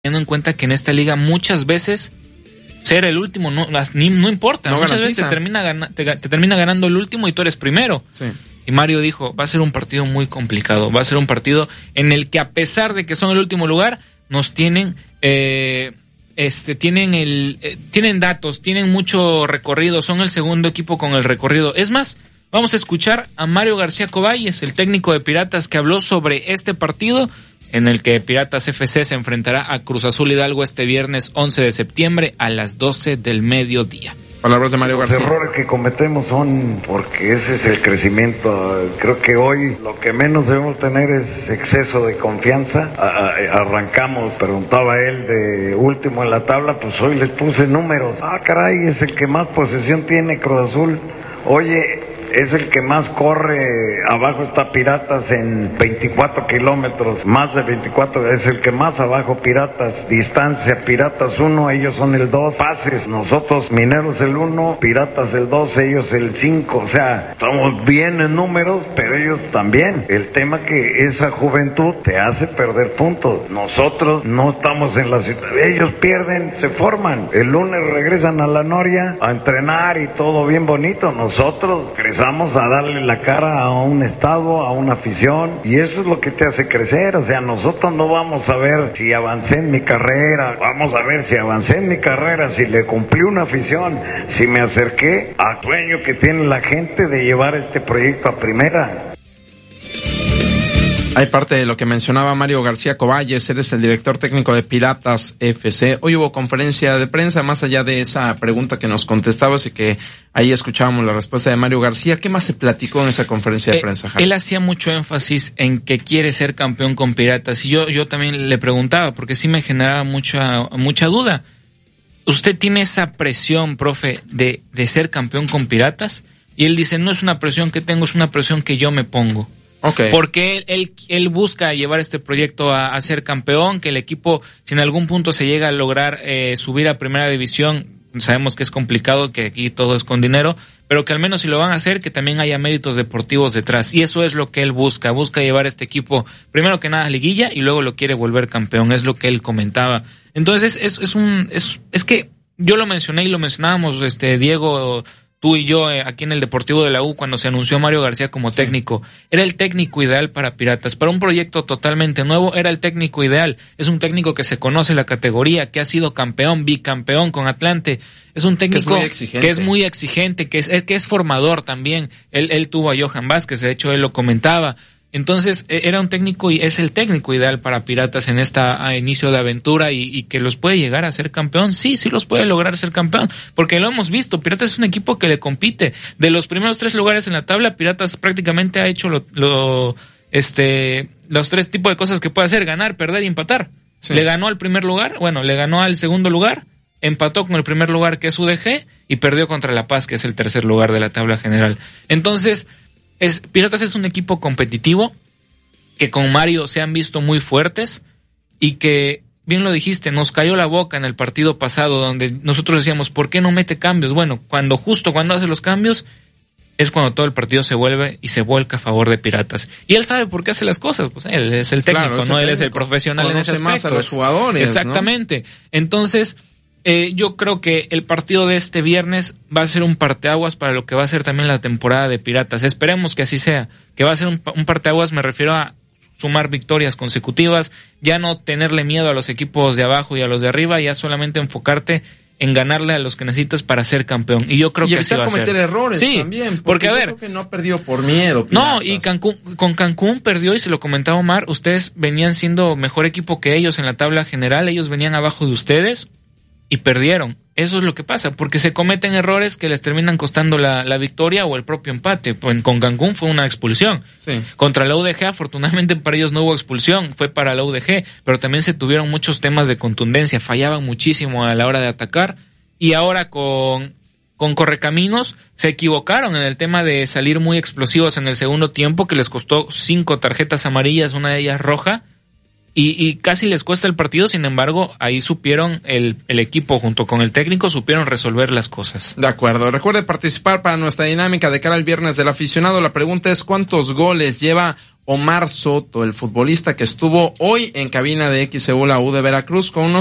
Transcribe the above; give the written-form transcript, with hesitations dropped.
teniendo en cuenta que en esta liga muchas veces ser el último no importa, muchas veces te termina ganando el último y tú eres primero. Sí. Y Mario dijo, va a ser un partido muy complicado, va a ser un partido en el que a pesar de que son el último lugar, nos tienen tienen datos, tienen mucho recorrido, son el segundo equipo con el recorrido. Es más, vamos a escuchar a Mario García Coballes, el técnico de Piratas, que habló sobre este partido en el que Piratas FC se enfrentará a Cruz Azul Hidalgo este viernes 11 de septiembre a las 12 del mediodía. Palabras de Mario García. Los errores que cometemos son porque ese es el crecimiento. Creo que hoy lo que menos debemos tener es exceso de confianza. Arrancamos, preguntaba él, de último en la tabla, pues hoy les puse números. Caray, es el que más posesión tiene Cruz Azul. Oye, es el que más corre, abajo está Piratas en 24 kilómetros, más de 24, es el que más abajo Piratas, distancia, Piratas 1, ellos son el 2, pases, nosotros Mineros el 1, Piratas el 2, ellos el 5, o sea, estamos bien en números, pero ellos también. El tema que esa juventud te hace perder puntos, nosotros no estamos en la situación, ellos pierden, se forman, el lunes regresan a la Noria a entrenar y todo bien bonito, nosotros vamos a darle la cara a un estado, a una afición, y eso es lo que te hace crecer. O sea, nosotros no vamos a ver si avancé en mi carrera, vamos a ver si avancé en mi carrera, si le cumplí una afición, si me acerqué al sueño que tiene la gente de llevar este proyecto a primera. Hay parte de lo que mencionaba Mario García Coballes, eres el director técnico de Piratas FC. Hoy hubo conferencia de prensa, más allá de esa pregunta que nos contestabas y que ahí escuchábamos la respuesta de Mario García. ¿Qué más se platicó en esa conferencia de prensa, Jaime? Él hacía mucho énfasis en que quiere ser campeón con Piratas, y yo también le preguntaba, porque sí me generaba mucha duda. ¿Usted tiene esa presión, profe, de ser campeón con Piratas? Y él dice, no es una presión que tengo, es una presión que yo me pongo. Okay. Porque él busca llevar este proyecto a ser campeón, que el equipo, si en algún punto se llega a lograr subir a primera división, sabemos que es complicado, que aquí todo es con dinero, pero que al menos si lo van a hacer, que también haya méritos deportivos detrás, y eso es lo que él busca llevar este equipo, primero que nada a liguilla, y luego lo quiere volver campeón, es lo que él comentaba. Entonces es que yo lo mencioné y lo mencionábamos, Diego, tú y yo, aquí en el Deportivo de la U, cuando se anunció Mario García como técnico, era el técnico ideal para Piratas. Para un proyecto totalmente nuevo, era el técnico ideal. Es un técnico que se conoce la categoría, que ha sido campeón, bicampeón con Atlante. Es un técnico que es muy exigente, que es formador también. Él tuvo a Johan Vázquez, de hecho él lo comentaba. Entonces, era un técnico y es el técnico ideal para Piratas en esta inicio de aventura y que los puede llegar a ser campeón. Sí los puede lograr ser campeón, porque lo hemos visto. Piratas es un equipo que le compite. De los primeros 3 lugares en la tabla, Piratas prácticamente ha hecho los 3 tipos de cosas que puede hacer: ganar, perder y empatar. Sí. Le ganó al primer lugar, le ganó al segundo lugar, empató con el primer lugar, que es UDG, y perdió contra La Paz, que es el tercer lugar de la tabla general. Entonces, Piratas es un equipo competitivo, que con Mario se han visto muy fuertes y que, bien lo dijiste, nos cayó la boca en el partido pasado, donde nosotros decíamos, ¿por qué no mete cambios? Bueno, cuando hace los cambios es cuando todo el partido se vuelve y se vuelca a favor de Piratas. Y él sabe por qué hace las cosas, pues él es el técnico, ¿no? Él es el profesional en ese aspecto. Más a los jugadores, exactamente. ¿No? Entonces, yo creo que el partido de este viernes va a ser un parteaguas para lo que va a ser también la temporada de Piratas. Esperemos que así sea, que va a ser un parteaguas, me refiero a sumar victorias consecutivas, ya no tenerle miedo a los equipos de abajo y a los de arriba, ya solamente enfocarte en ganarle a los que necesitas para ser campeón. Y yo creo que así va a ser. Y evitar cometer errores también. Porque a ver, creo que no ha perdido por miedo. Piratas. No, y con Cancún perdió, y se lo comentaba Omar, ustedes venían siendo mejor equipo que ellos en la tabla general, ellos venían abajo de ustedes y perdieron. Eso es lo que pasa, porque se cometen errores que les terminan costando la victoria o el propio empate. Con Cancún fue una expulsión. Sí. Contra la UDG, afortunadamente para ellos no hubo expulsión, fue para la UDG, pero también se tuvieron muchos temas de contundencia, fallaban muchísimo a la hora de atacar, y ahora con Correcaminos se equivocaron en el tema de salir muy explosivos en el segundo tiempo, que les costó 5 tarjetas amarillas, una de ellas roja, y casi les cuesta el partido. Sin embargo, ahí supieron el equipo junto con el técnico, supieron resolver las cosas. De acuerdo. Recuerde participar para nuestra dinámica de cara al viernes del aficionado. La pregunta es: ¿cuántos goles lleva Omar Soto, el futbolista que estuvo hoy en cabina de XEU la U de Veracruz con unos